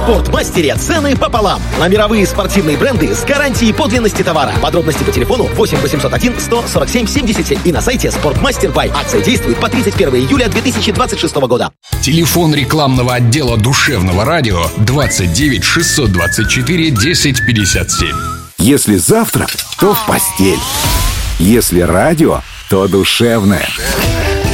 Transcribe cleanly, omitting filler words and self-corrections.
Спортмастере цены пополам. На мировые спортивные бренды с гарантией подлинности товара. Подробности по телефону 8 801 147 77 и на сайте Спортмастер Бай. Акция действует по 31 июля 2026 года. Телефон рекламного отдела душевного радио 29 624 1057. Если завтрак, то в постель. Если радио, то душевное.